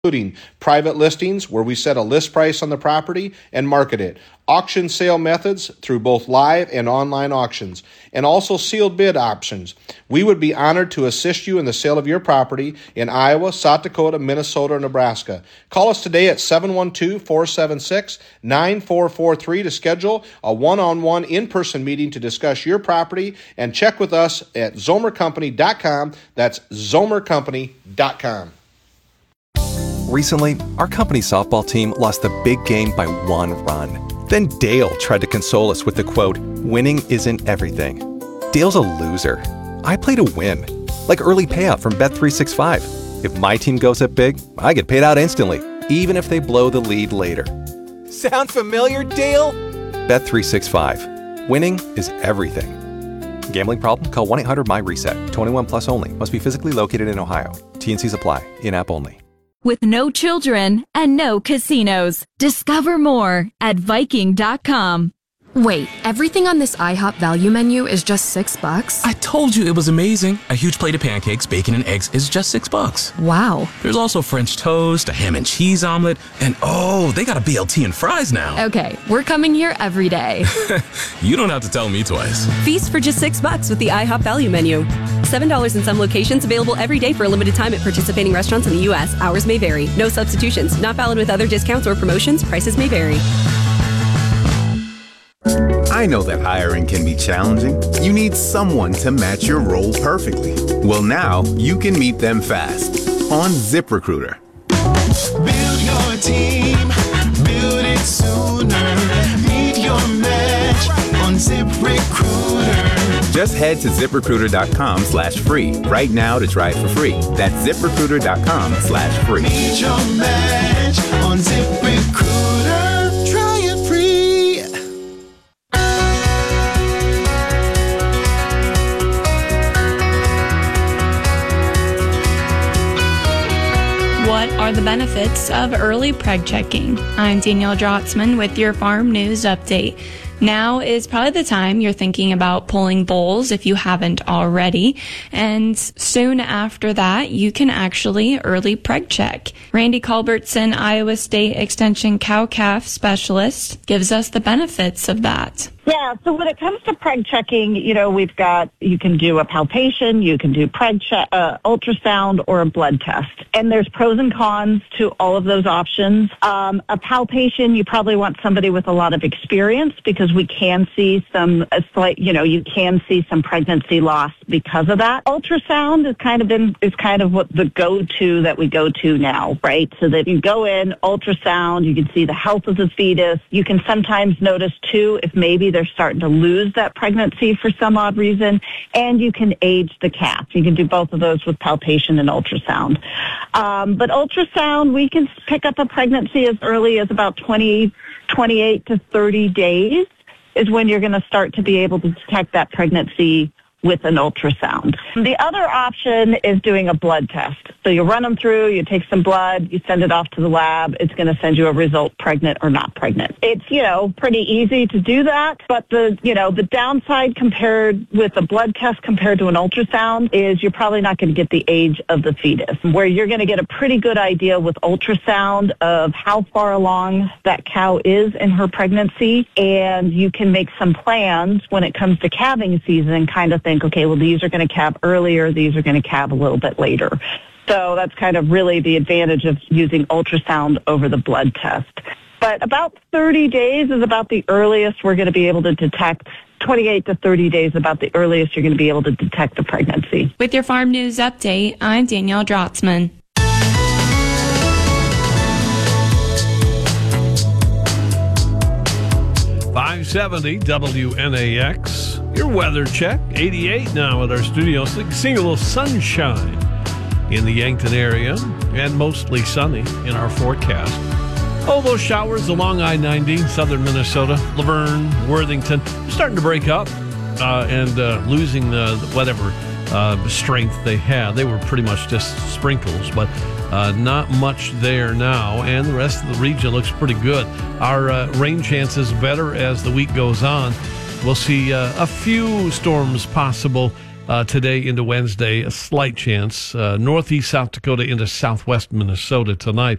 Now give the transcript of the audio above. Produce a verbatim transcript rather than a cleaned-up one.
including private listings where we set a list price on the property and market it, auction sale methods through both live and online auctions, and also sealed bid options. We would be honored to assist you in the sale of your property in Iowa, South Dakota, Minnesota, or Nebraska. Call us today at seven one two, four seven six, nine four four three to schedule a one-on-one in-person meeting to discuss your property, and check with us at zomer company dot com. That's zomer company dot com. Recently, our company softball team lost the big game by one run. Then Dale tried to console us with the quote, "Winning isn't everything." Dale's a loser. I play to win, like early payout from Bet three sixty-five. If my team goes up big, I get paid out instantly, even if they blow the lead later. Sound familiar, Dale? Bet three sixty-five. Winning is everything. Gambling problem? Call one eight hundred M Y reset. twenty-one plus only. Must be physically located in Ohio. T and Cs apply. In-app only. With no children and no casinos. Discover more at Viking dot com. Wait, everything on this IHOP value menu is just six bucks? I told you it was amazing. A huge plate of pancakes, bacon, and eggs is just six bucks. Wow. There's also French toast, a ham and cheese omelet, and oh, they got a B L T and fries now. Okay, we're coming here every day. You don't have to tell me twice. Feast for just six bucks with the IHOP value menu. seven dollars in some locations, available every day for a limited time at participating restaurants in the U S. Hours may vary. No substitutions. Not valid with other discounts or promotions. Prices may vary. I know that hiring can be challenging. You need someone to match your role perfectly. Well, now you can meet them fast on ZipRecruiter. Build your team, build it sooner. Meet your match on ZipRecruiter. Just head to ZipRecruiter.com slash free right now to try it for free. That's ZipRecruiter.com slash free. Meet your match on ZipRecruiter. Try it free. What are the benefits of early preg checking? I'm Danielle Drotzman with your Farm News Update. Now is probably the time you're thinking about pulling bulls if you haven't already. And soon after that, you can actually early preg check. Randy Culbertson, Iowa State Extension cow-calf specialist, gives us the benefits of that. Yeah, so when it comes to preg checking, you know, we've got, you can do a palpation, you can do preg check, uh, ultrasound, or a blood test. And there's pros and cons to all of those options. Um, a palpation, you probably want somebody with a lot of experience because we can see some, a slight, you know, you can see some pregnancy loss because of that. Ultrasound is kind of been, is kind of what the go-to that we go to now, right? So that you go in, ultrasound, you can see the health of the fetus. You can sometimes notice too if maybe they're starting to lose that pregnancy for some odd reason, and you can age the calf. You can do both of those with palpation and ultrasound. Um, but ultrasound, we can pick up a pregnancy as early as about twenty, twenty-eight to thirty days is when you're going to start to be able to detect that pregnancy with an ultrasound. The other option is doing a blood test. So you run them through, you take some blood, you send it off to the lab. It's going to send you a result, pregnant or not pregnant. It's, you know, pretty easy to do that, but the, you know, the downside compared with a blood test compared to an ultrasound is you're probably not going to get the age of the fetus, where you're going to get a pretty good idea with ultrasound of how far along that cow is in her pregnancy, and you can make some plans when it comes to calving season and kind of think, okay, well, these are going to calve earlier, these are going to calve a little bit later. So that's kind of really the advantage of using ultrasound over the blood test. But about thirty days is about the earliest we're going to be able to detect, twenty-eight to thirty days about the earliest you're going to be able to detect the pregnancy. With your Farm News Update, I'm Danielle Drotzman. five seventy W N A X. Your weather check, eighty-eight now at our studio. So you can see a little sunshine in the Yankton area and mostly sunny in our forecast. Oh, those showers along I ninety, southern Minnesota, Laverne, Worthington, starting to break up uh, and uh, losing uh, whatever uh, strength they had. They were pretty much just sprinkles, but uh, not much there now, and the rest of the region looks pretty good. Our uh, rain chances better as the week goes on. We'll see uh, a few storms possible uh, today into Wednesday. A slight chance. Uh, northeast South Dakota into southwest Minnesota tonight.